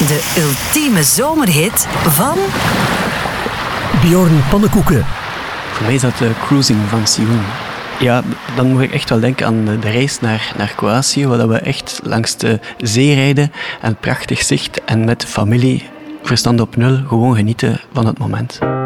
De ultieme zomerhit van... Bjorn Pannenkoeken. Voor mij is dat Cruising van Sioen. Ja, dan moet ik echt wel denken aan de reis naar Kroatië, waar we echt langs de zee rijden en prachtig zicht en met familie, verstand op nul, gewoon genieten van het moment.